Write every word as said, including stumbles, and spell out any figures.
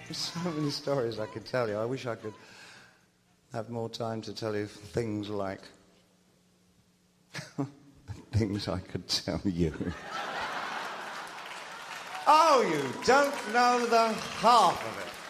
There's so many stories I could tell you. I wish I could have more time to tell you things like... things I could tell you. Oh, you don't know the half of it.